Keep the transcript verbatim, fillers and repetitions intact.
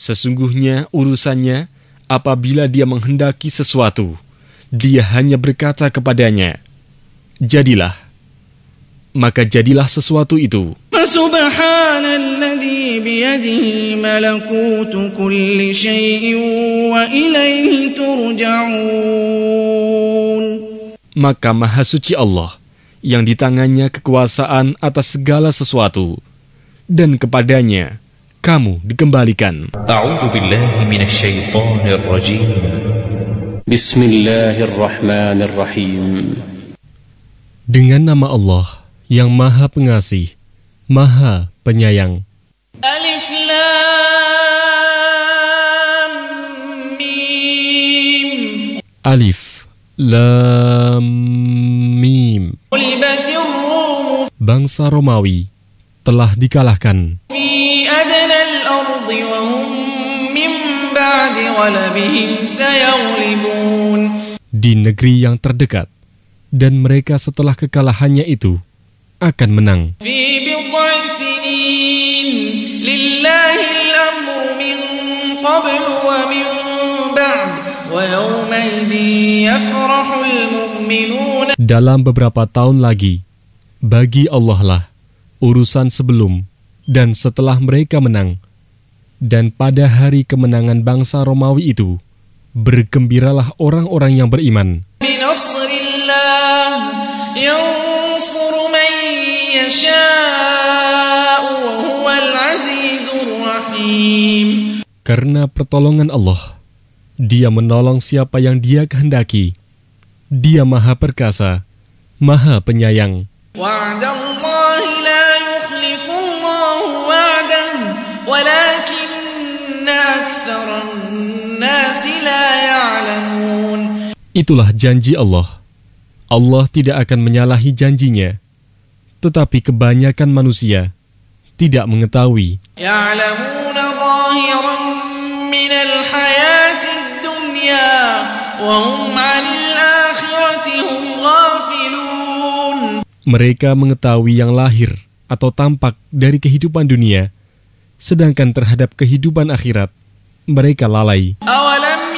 Sesungguhnya urusannya apabila dia menghendaki sesuatu, dia hanya berkata kepadanya, jadilah. Maka jadilah sesuatu itu. Subhanalladzi biyadihi malakutu kulli syai'in wa ilaihi turja'un. Maka Maha Suci Allah, yang di tangannya kekuasaan atas segala sesuatu, dan kepadanya kamu dikembalikan. A'udzu billahi minasyaitonir rajim. Bismillahirrahmanirrahim. Dengan nama Allah yang Maha Pengasih, Maha Penyayang. Alif Lam Mim. Alif Lam Mim. Ghulibatir Rum. Bangsa Romawi telah dikalahkan. Fi adnal ardi wa hum min ba'di ghalabihim sayaghlibun. Di negeri yang terdekat, dan mereka setelah kekalahannya itu akan menang. Fi bid'i sinin lillahi al-amru min qablu wa min ba'd wa yawma idhin yafrahul mu'minun. Dalam beberapa tahun lagi, bagi Allah lah urusan sebelum dan setelah mereka menang. Dan pada hari kemenangan bangsa Romawi itu, bergembiralah orang-orang yang beriman. Binasrillah yansuru man yasha'u wa huwal azizur rahim. Karena pertolongan Allah, Dia menolong siapa yang Dia kehendaki. Dia Maha Perkasa, Maha Penyayang. Wa'dallahi la yukhlifullahu wa'dahu walakinna aktsaran nasi la ya'lamun. Itulah janji Allah. Allah tidak akan menyalahi janjinya, tetapi kebanyakan manusia tidak mengetahui. Ya'lamuna zahiran minal hayatid dunya wa hum 'anil akhirati hum ghafilun. Mereka mengetahui yang lahir atau tampak dari kehidupan dunia, sedangkan terhadap kehidupan akhirat mereka lalai. Awalam